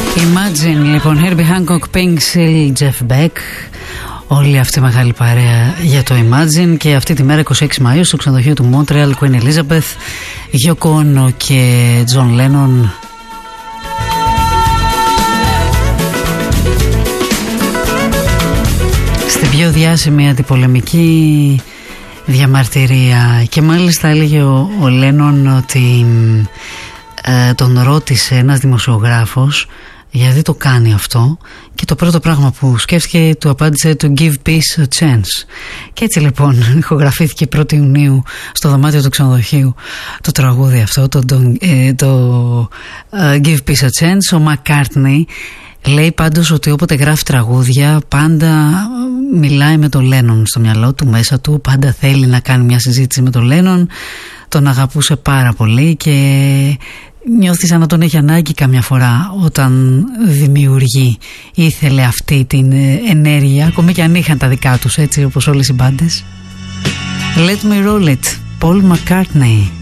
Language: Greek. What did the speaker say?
Imagine, λοιπόν, Herbie Hancock, Pink Seal, Jeff Beck. Όλη αυτή η μεγάλη παρέα για το Imagine. Και αυτή τη μέρα 26 Μαΐου στο ξενοδοχείο του Montreal, Queen Elizabeth, Yoko Ono και John Lennon. Στην πιο διάσημη αντιπολεμική διαμαρτυρία. Και μάλιστα έλεγε ο Lennon ότι τον ρώτησε ένας δημοσιογράφος γιατί το κάνει αυτό, και το πρώτο πράγμα που σκέφτηκε του απάντησε to give peace a chance. Και έτσι λοιπόν ηχογραφήθηκε 1η Ιουνίου στο δωμάτιο του ξενοδοχείου το τραγούδι αυτό, το give peace a chance. Ο McCartney λέει πάντως ότι όποτε γράφει τραγούδια πάντα μιλάει με τον Lennon στο μυαλό του, μέσα του, πάντα θέλει να κάνει μια συζήτηση με τον Lennon. Τον αγαπούσε πάρα πολύ και νιώθει σαν να τον έχει ανάγκη καμιά φορά όταν δημιουργεί. Ήθελε αυτή την ενέργεια, ακόμη και αν είχαν τα δικά τους, έτσι όπως όλες οι μπάντες. Let me roll it, Paul McCartney.